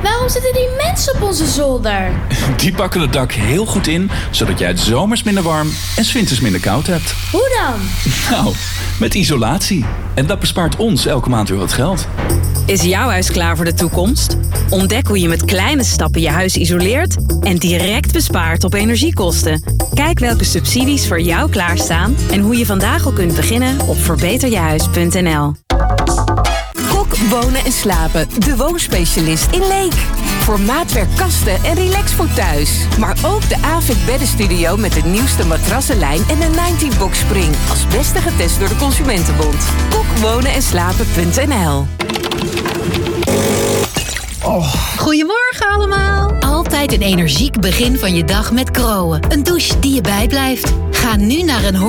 Waarom zitten die mensen op onze zolder? Die pakken het dak heel goed in, zodat jij het zomers minder warm en 's winters minder koud hebt. Hoe dan? Nou, met isolatie. En dat bespaart ons elke maand weer wat geld. Is jouw huis klaar voor de toekomst? Ontdek hoe je met kleine stappen je huis isoleert en direct bespaart op energiekosten. Kijk welke subsidies voor jou klaarstaan en hoe je vandaag al kunt beginnen op verbeterjehuis.nl. Kok, wonen en slapen. De woonspecialist in Leek. Voor maatwerk kasten en relax voor thuis. Maar ook de Avik beddenstudio met de nieuwste matrassenlijn en de 19-box spring. Als beste getest door de Consumentenbond. Kokwonen-en-slapen.nl. Goedemorgen allemaal. Altijd een energiek begin van je dag met Kroon. Een douche die je bijblijft. Ga nu naar een